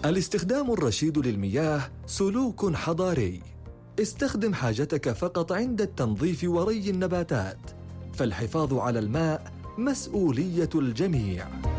الاستخدام الرشيد للمياه سلوك حضاري. استخدم حاجتك فقط عند التنظيف وري النباتات، فالحفاظ على الماء مسؤولية الجميع.